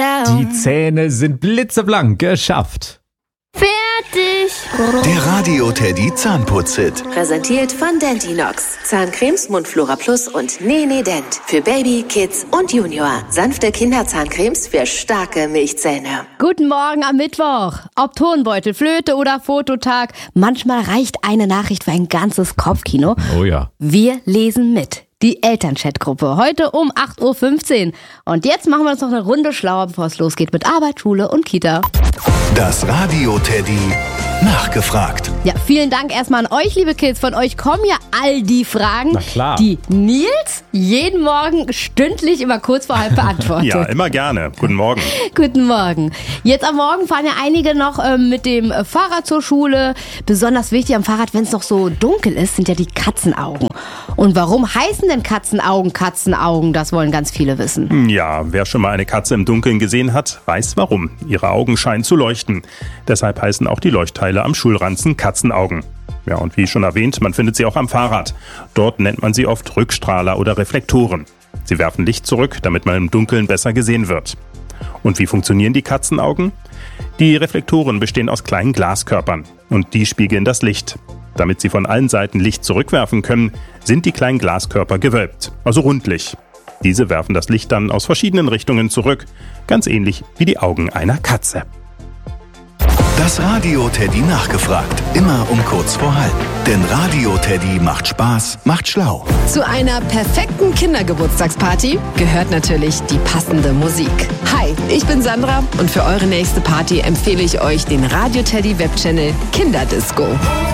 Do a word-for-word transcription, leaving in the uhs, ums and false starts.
down. Die Zähne sind blitzeblank, geschafft. Fertig. Der Radio-Teddy Zahnputz-Hit. Präsentiert von Dentinox. Zahncremes, Mundflora Plus und Nene Dent. Für Baby, Kids und Junior. Sanfte Kinderzahncremes für starke Milchzähne. Guten Morgen am Mittwoch. Ob Turnbeutel, Flöte oder Fototag, manchmal reicht eine Nachricht für ein ganzes Kopfkino. Oh ja. Wir lesen mit. Die Elternchat-Gruppe. Heute um acht Uhr fünfzehn. Und jetzt machen wir uns noch eine Runde schlauer, bevor es losgeht mit Arbeit, Schule und Kita. Das Radio-Teddy nachgefragt. Ja, vielen Dank erstmal an euch, liebe Kids. Von euch kommen ja all die Fragen, Na klar. die Nils jeden Morgen stündlich immer kurz vor halb beantwortet. Ja, immer gerne. Guten Morgen. Guten Morgen. Jetzt am Morgen fahren ja einige noch ähm, mit dem äh, Fahrrad zur Schule. Besonders wichtig am Fahrrad, wenn es noch so dunkel ist, sind ja die Katzenaugen. Und warum heißen denn Katzenaugen Katzenaugen? Das wollen ganz viele wissen. Ja, wer schon mal eine Katze im Dunkeln gesehen hat, weiß warum. Ihre Augen scheinen zu leuchten. Deshalb heißen auch die Leuchtteile am Schulranzen Katzenaugen. Ja, und wie schon erwähnt, man findet sie auch am Fahrrad. Dort nennt man sie oft Rückstrahler oder Reflektoren. Sie werfen Licht zurück, damit man im Dunkeln besser gesehen wird. Und wie funktionieren die Katzenaugen? Die Reflektoren bestehen aus kleinen Glaskörpern und die spiegeln das Licht. Damit sie von allen Seiten Licht zurückwerfen können, sind die kleinen Glaskörper gewölbt, also rundlich. Diese werfen das Licht dann aus verschiedenen Richtungen zurück, ganz ähnlich wie die Augen einer Katze. Das Radio-Teddy nachgefragt. Immer um kurz vor halb. Denn Radio-Teddy macht Spaß, macht schlau. Zu einer perfekten Kindergeburtstagsparty gehört natürlich die passende Musik. Hi, ich bin Sandra und für eure nächste Party empfehle ich euch den Radio-Teddy Webchannel Kinderdisco.